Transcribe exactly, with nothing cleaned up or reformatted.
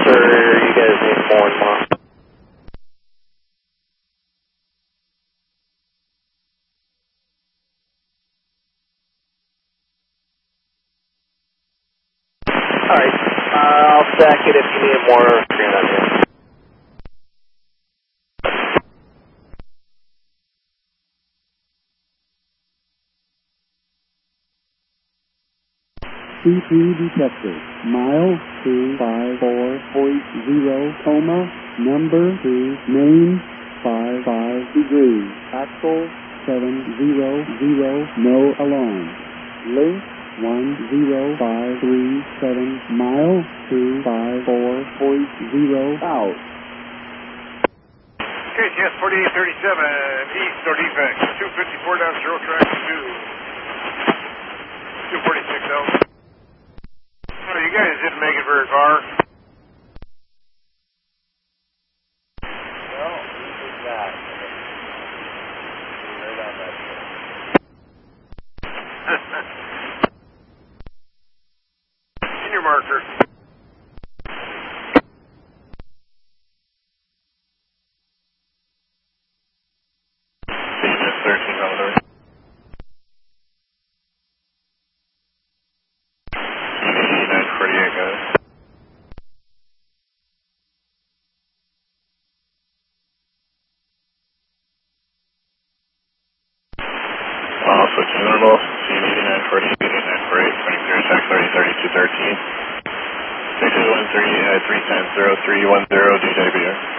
or you guys need more and more? Alright, uh, I'll stack it if you need more screen on here. C three detected. Mile two five four point zero coma. Number two main five five degrees. Axle seven zero zero. No alarm. Link one zero five three seven. Mile two five four point zero out. K C S forty-eight thirty-seven east or defect two fifty-four down zero track two. two forty-six out. Oh, you guys didn't make it very far. No, this is that. Right on that. Senior marker. thirteen over. nine forty-eight, guys. Uh, switching interval, C D nine forty-eight, nine forty-eight, twenty zero, tax thirty, thirty-two, thirteen. six one three, uh, three ten, zero three one zero, D J B R.